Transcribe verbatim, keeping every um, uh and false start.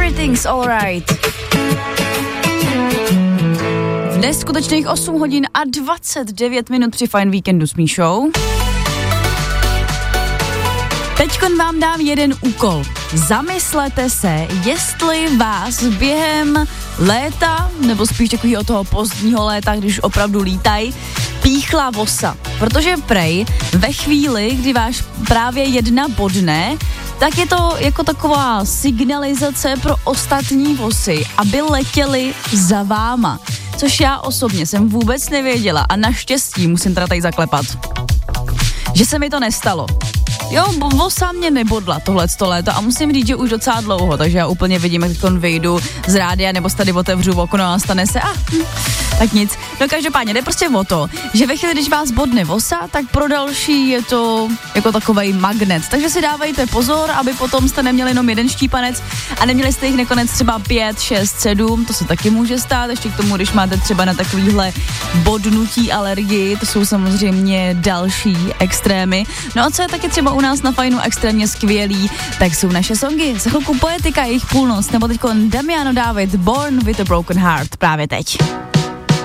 Everything's alright. V neskutečných osm hodin a dvacet devět minut při Fajn víkendu s Míšou. Teďkon vám dám jeden úkol. Zamyslete se, jestli vás během léta, nebo spíš takového toho pozdního léta, když opravdu lítají, píchla vosa. Protože prej, ve chvíli, kdy váš právě jedna bodne, tak je to jako taková signalizace pro ostatní vosy, aby letěli za váma. Což já osobně jsem vůbec nevěděla a naštěstí musím teda tady zaklepat, že se mi to nestalo. Jo, vosa mě nebodla tohleto léto a musím říct, že už docela dlouho, takže já úplně vidím, jak teď vyjdu z rádia nebo tady otevřu okno a stane se, ah, hm, tak nic. No každopádně jde prostě o to, že ve chvíli, když vás bodne vosa, tak pro další je to jako takovej magnet. Takže si dávejte pozor, aby potom jste neměli jenom jeden štípanec a neměli jste jich nakonec třeba pět, šest, sedm, to se taky může stát, ještě k tomu, když máte třeba na takovýhle bodnutí alergii, to jsou samozřejmě další extrémy. No a co je taky třeba u nás na Fajnu extrémně skvělý, tak jsou naše songy. Za chvilku Poetika, jejich půlnoc, nebo teďko Damiano David, Born with a Broken Heart, právě teď.